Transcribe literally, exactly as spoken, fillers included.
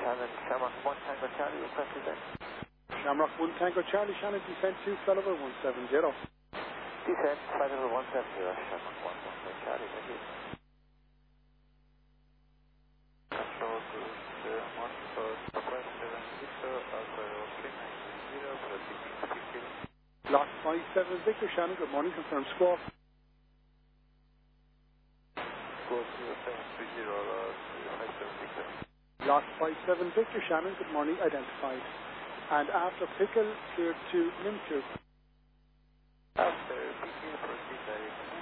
Shannon, Shamrock one Tango Charlie, request descent. Shamrock one Tango Charlie, Shannon, descent to flight level one seven zero. Descent, flight level one seven zero, Shamrock one Tango Charlie, thank you. Control group zero one for Southwest seven Victor, Alpha three nine zero, proceeding fifty. Lock five seven Victor, Shannon, good morning, confirm squawk. Squawk zero seven three zero, five seven Victor. Lock five seven Victor, Shannon, good morning, identified. And after Pickle, cleared to Limco. After Pickle, proceed direct.